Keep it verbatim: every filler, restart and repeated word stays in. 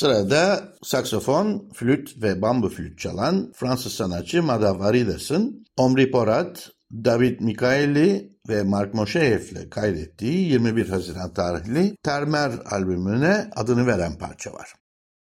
Sırada saksafon, flüt ve bambu flüt çalan Fransız sanatçı Mada Varides'in Omri Porat, David Mikaeli ve Mark Mosheyev'le kaydettiği yirmi bir Haziran tarihli Termer albümüne adını veren parça var.